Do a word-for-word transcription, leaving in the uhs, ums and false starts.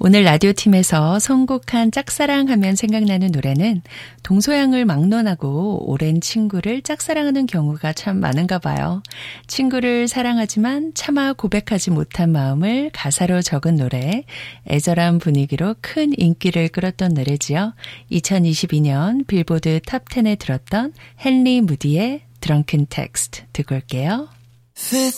오늘 라디오 팀에서 선곡한 짝사랑하면 생각나는 노래는 동서양을 막론하고 오랜 친구를 짝사랑하는 경우가 참 많은가 봐요. 친구를 사랑하지만 차마 고백하지 못한 마음을 가사로 적은 노래, 애절한 분위기로 큰 인기를 끌었던 노래지요. 이천이십이 년 빌보드 탑 텐에 들었던 헨리 무디의 드렁큰 텍스트 듣고 올게요.